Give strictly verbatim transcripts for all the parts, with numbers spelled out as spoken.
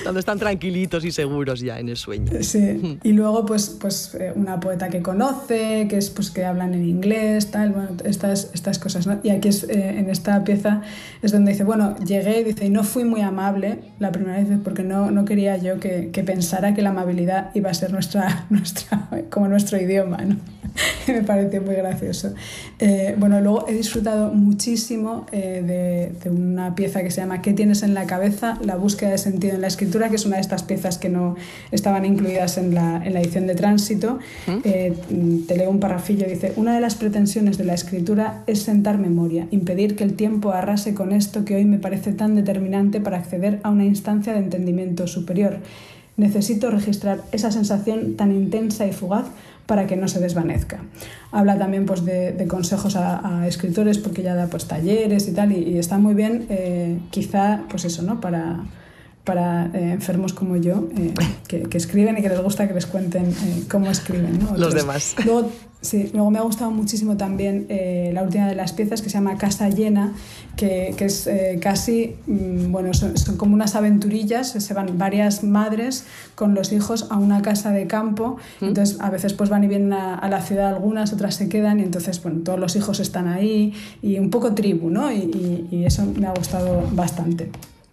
Cuando están tranquilitos y seguros ya en el sueño. Sí, y luego pues, pues una poeta que conoce, que es pues que hablan en inglés, tal, bueno, estas, estas cosas, ¿no? Y aquí es, eh, en esta pieza es donde dice, bueno, llegué, dice, y no fui muy amable la primera vez porque no, no quería yo que, que pensara que la amabilidad iba a ser nuestra, nuestra como nuestro idioma, ¿no? Me pareció muy gracioso. Eh, bueno, luego he disfrutado muchísimo eh, de, de una pieza que se llama ¿Qué tienes en la cabeza? La búsqueda de sentido en la escritura, que es una de estas piezas que no estaban incluidas en la, en la edición de Tránsito. Eh, te leo un parrafillo, dice: una de las pretensiones de la escritura es sentar memoria, impedir que el tiempo arrase con esto que hoy me parece tan determinante para acceder a una instancia de entendimiento superior. Necesito registrar esa sensación tan intensa y fugaz para que no se desvanezca. Habla también pues, de, de consejos a, a escritores, porque ya da pues, talleres y tal, y, y está muy bien, eh, quizá, pues eso, ¿no? Para, para eh, enfermos como yo, eh, que, que escriben y que les gusta que les cuenten eh, cómo escriben, ¿no? Los demás. Luego, sí, luego me ha gustado muchísimo también eh, la última de las piezas, que se llama Casa Llena, que, que es eh, casi, mmm, bueno, son, son como unas aventurillas, se van varias madres con los hijos a una casa de campo, ¿Mm? Entonces a veces pues van y vienen a, a la ciudad algunas, otras se quedan, y entonces, bueno, todos los hijos están ahí, y un poco tribu, ¿no? Y, y, y eso me ha gustado bastante.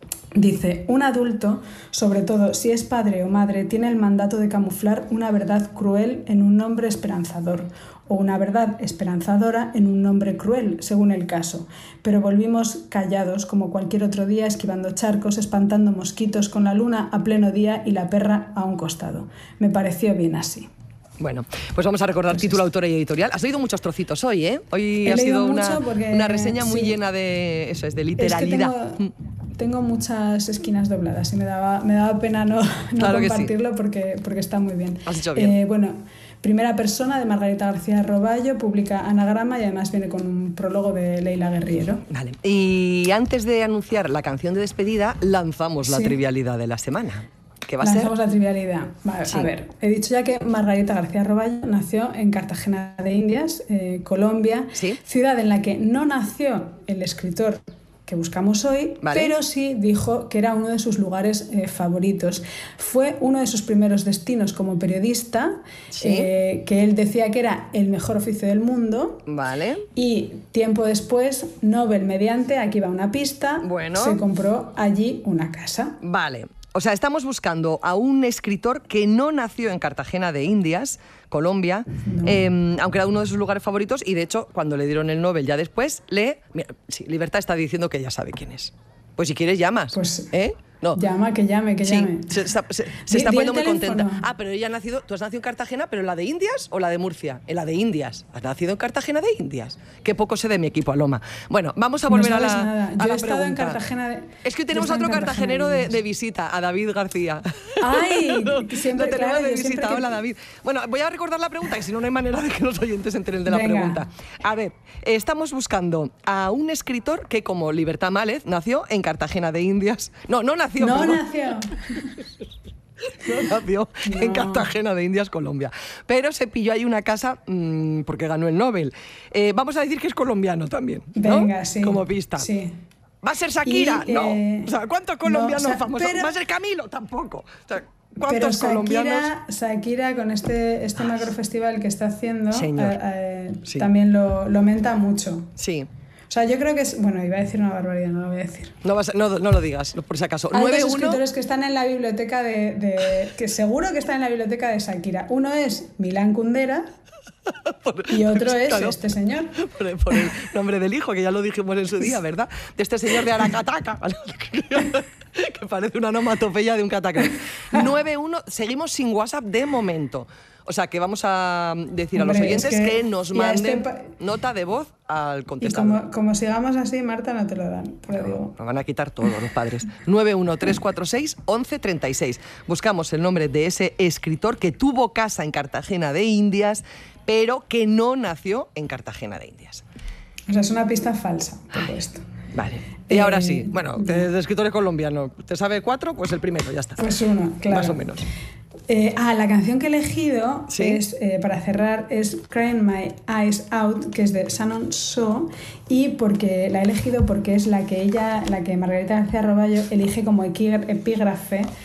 Dice, un adulto, sobre todo si es padre o madre, tiene el mandato de camuflar una verdad cruel en un nombre esperanzador, o una verdad esperanzadora en un nombre cruel, según el caso. Pero volvimos callados como cualquier otro día, esquivando charcos, espantando mosquitos con la luna a pleno día y la perra a un costado. Me pareció bien así. Bueno, pues vamos a recordar pues título, autora y editorial. Has leído muchos trocitos hoy, ¿eh? Hoy He ha sido una, porque, una reseña muy sí, llena de eso, es de literalidad. Es que tengo, tengo muchas esquinas dobladas y me daba, me daba pena no, no claro compartirlo sí. porque, porque está muy bien. Has hecho bien. Eh, bueno, Primera persona de Margarita García Roballo, publica Anagrama y además viene con un prólogo de Leila Guerriero. Vale. Y antes de anunciar la canción de despedida, lanzamos la sí. trivialidad de la semana. ¿Qué va a Lanzamos ser? la trivialidad. Vale, sí. A ver, he dicho ya que Margarita García Roballo nació en Cartagena de Indias, eh, Colombia, ¿Sí? ciudad en la que no nació el escritor que buscamos hoy, vale. Pero sí dijo que era uno de sus lugares eh, favoritos. Fue uno de sus primeros destinos como periodista, ¿sí? eh, que él decía que era el mejor oficio del mundo. Vale. Y tiempo después, Nobel mediante, aquí va una pista, bueno. se compró allí una casa. Vale. O sea, estamos buscando a un escritor que no nació en Cartagena de Indias, Colombia, no. eh, aunque era uno de sus lugares favoritos, y de hecho, cuando le dieron el Nobel ya después, le... Mira, sí, Libertad está diciendo que ya sabe quién es. Pues si quieres llamas, pues, ¿eh? No. Llama, que llame, que sí, llame. Se está, se, se está poniendo muy contenta. Ah, pero ella ha nacido... ¿Tú has nacido en Cartagena, pero en la de Indias o la de Murcia? En la de Indias. ¿Has nacido en Cartagena de Indias? Qué poco sé de mi equipo, Aloma. Bueno, vamos a volver no a la nada. Yo a la he estado pregunta. en Cartagena de... Es que hoy tenemos otro cartagenero de, de visita, a David García. ¡Ay! Siempre, Lo tenemos claro, de visita. Que... Hola, David. Bueno, voy a recordar la pregunta, que si no, no hay manera de que los oyentes se enteren de la Venga. pregunta. A ver, estamos buscando a un escritor que, como Libertad Mález, nació en Cartagena de Indias. No, no nació. No perdón. nació. No nació no. en Cartagena de Indias, Colombia. Pero se pilló ahí una casa mmm, porque ganó el Nobel. Eh, vamos a decir que es colombiano también, ¿no? Venga, sí. Como pista. Sí. ¿Va a ser Shakira? Y, no. Eh, o sea, ¿cuántos colombianos no, o sea, famosos? pero... ¿Va a ser Camilo? Tampoco. O sea, ¿cuántos pero Shakira, colombianos? Shakira, con este, este macrofestival que está haciendo, Señor. Eh, eh, sí. también lo, lo menta mucho. Sí. O sea, yo creo que es... Bueno, iba a decir una barbaridad, no lo voy a decir. No, vas a, no, no lo digas, por si acaso. Hay nueve, dos uno... escritores que están en la biblioteca de, de... que seguro que están en la biblioteca de Shakira. Uno es Milán Kundera por, y otro es claro, este señor. Por, por el nombre del hijo, que ya lo dijimos en su día, ¿verdad? De este señor de Aracataca, que parece una onomatopeya de un catacán. nueve uno, seguimos sin WhatsApp de momento. O sea, que vamos a decir Hombre, a los oyentes es que, que nos manden este nota de voz al contestador. Y como, como sigamos así, Marta, no te lo dan. Te lo digo. Nos van a quitar todos los padres. nueve uno tres cuatro seis once treinta y seis. Buscamos el nombre de ese escritor que tuvo casa en Cartagena de Indias, pero que no nació en Cartagena de Indias. O sea, es una pista falsa, todo esto. Vale. Y eh, ahora sí, bueno, de escritores colombianos. ¿Te sabe cuatro? Pues el primero, ya está. Pues uno, claro. Más o menos. Eh, ah, la canción que he elegido, ¿sí? es, eh, para cerrar, es Crying My Eyes Out, que es de Shannon Shaw, y porque la he elegido porque es la que ella, la que Margarita García Roballo elige como epígrafe